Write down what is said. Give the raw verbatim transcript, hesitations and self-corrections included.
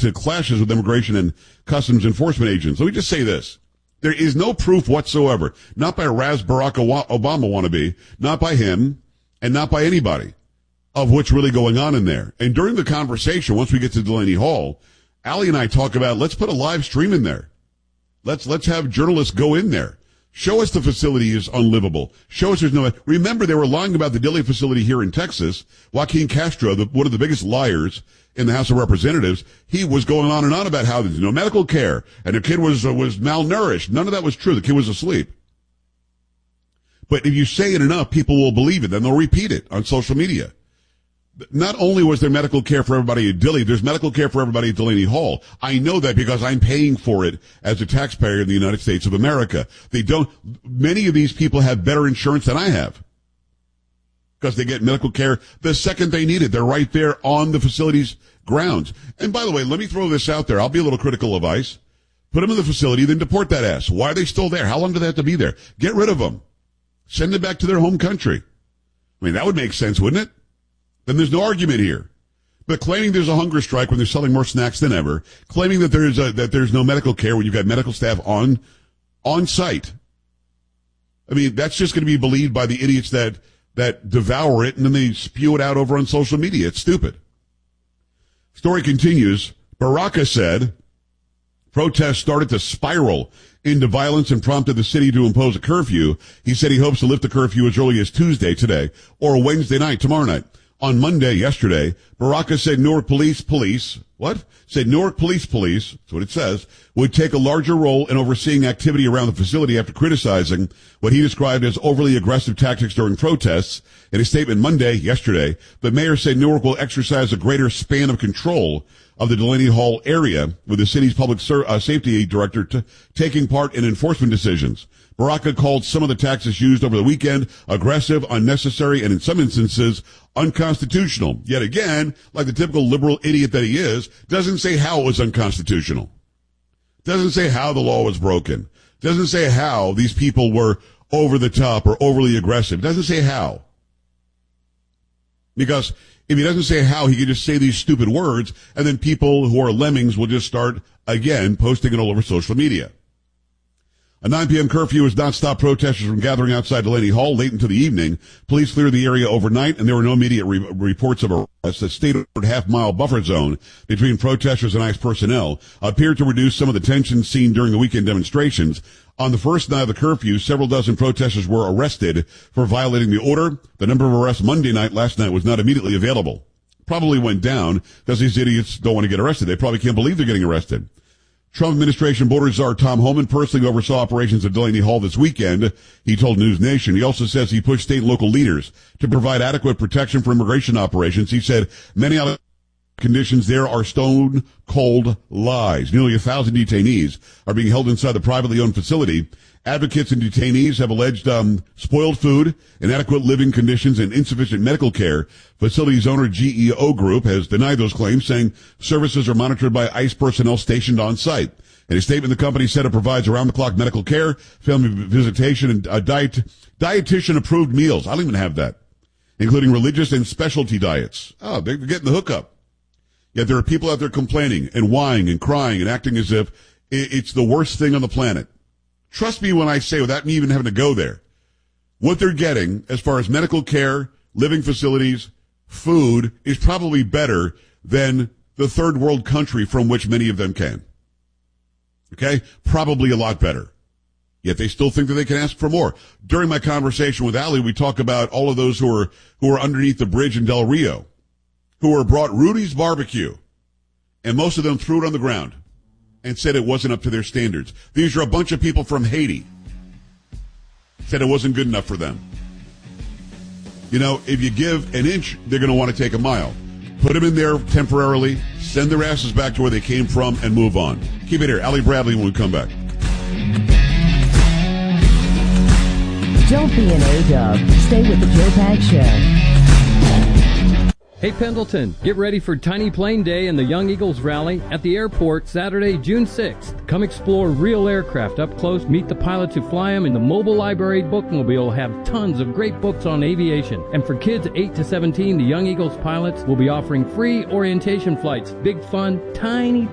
to clashes with immigration and customs enforcement agents. Let me just say this. There is no proof whatsoever, not by Raz Barack Obama wannabe, not by him, and not by anybody, of what's really going on in there. And during the conversation, once we get to Delaney Hall, Allie and I talk about, let's put a live stream in there. Let's, let's have journalists go in there. Show us the facility is unlivable. Show us there's no, remember they were lying about the Dilley facility here in Texas. Joaquin Castro, the, one of the biggest liars in the House of Representatives, he was going on and on about how there's no medical care and the kid was, uh, was malnourished. None of that was true. The kid was asleep. But if you say it enough, people will believe it. Then they'll repeat it on social media. Not only was there medical care for everybody at Dilley, there's medical care for everybody at Delaney Hall. I know that because I'm paying for it as a taxpayer in the United States of America. They don't, many of these people have better insurance than I have because they get medical care the second they need it. They're right there on the facility's grounds. And by the way, let me throw this out there. I'll be a little critical of ICE. Put them in the facility, then deport that ass. Why are they still there? How long do they have to be there? Get rid of them. Send them back to their home country. I mean, that would make sense, wouldn't it? Then there's no argument here. But claiming there's a hunger strike when they're selling more snacks than ever, claiming that there's a, that there's no medical care when you've got medical staff on, on site. I mean, that's just going to be believed by the idiots that, that devour it and then they spew it out over on social media. It's stupid. Story continues. Baraka said protests started to spiral into violence and prompted the city to impose a curfew. He said he hopes to lift the curfew as early as Tuesday today or Wednesday night, tomorrow night. On Monday, yesterday, Baraka said Newark Police Police, what? Said Newark Police Police, that's what it says, would take a larger role in overseeing activity around the facility after criticizing what he described as overly aggressive tactics during protests. In a statement Monday, yesterday, the mayor said Newark will exercise a greater span of control of the Delaney Hall area, with the city's public ser- uh, safety director t- taking part in enforcement decisions. Baraka called some of the tactics used over the weekend aggressive, unnecessary, and in some instances, unconstitutional. Yet again, like the typical liberal idiot that he is, doesn't say how it was unconstitutional. Doesn't say how the law was broken. Doesn't say how these people were over the top or overly aggressive. Doesn't say how. Because if he doesn't say how, he can just say these stupid words, and then people who are lemmings will just start, again, posting it all over social media. A nine p.m. curfew has not stopped protesters from gathering outside Delaney Hall late into the evening. Police cleared the area overnight, and there were no immediate re- reports of arrests. A state-ordered half-mile buffer zone between protesters and ICE personnel appeared to reduce some of the tension seen during the weekend demonstrations. On the first night of the curfew, several dozen protesters were arrested for violating the order. The number of arrests Monday night, last night, was not immediately available. Probably went down because these idiots don't want to get arrested. They probably can't believe they're getting arrested. Trump administration border czar Tom Homan personally oversaw operations at Delaney Hall this weekend, he told News Nation. He also says he pushed state and local leaders to provide adequate protection for immigration operations. He said many other conditions there are stone-cold lies. Nearly a thousand detainees are being held inside the privately owned facility. Advocates and detainees have alleged um, spoiled food, inadequate living conditions, and insufficient medical care. Facility's owner, G E O Group, has denied those claims, saying services are monitored by ICE personnel stationed on site. In a statement, the company said it provides around-the-clock medical care, family visitation, and uh, diet, dietitian-approved meals. I don't even have that, including religious and specialty diets. Oh, they're getting the hookup. Yet there are people out there complaining and whining and crying and acting as if it's the worst thing on the planet. Trust me when I say, without me even having to go there, what they're getting as far as medical care, living facilities, food is probably better than the third world country from which many of them came. Okay? Probably a lot better. Yet they still think that they can ask for more. During my conversation with Allie, we talk about all of those who are, who are underneath the bridge in Del Rio, who were brought Rudy's barbecue, and most of them threw it on the ground and said it wasn't up to their standards. These are a bunch of people from Haiti. Said it wasn't good enough for them. You know, if you give an inch, they're going to want to take a mile. Put them in there temporarily, send their asses back to where they came from, and move on. Keep it here. Allie Bradley when we come back. Don't be an A-dub. Stay with the Joe Pags Show. Hey Pendleton, get ready for Tiny Plane Day and the Young Eagles Rally at the airport Saturday, June sixth. Come explore real aircraft up close, meet the pilots who fly them, and the Mobile Library bookmobile will have tons of great books on aviation. And for kids eight to seventeen, the Young Eagles pilots will be offering free orientation flights. Big fun, tiny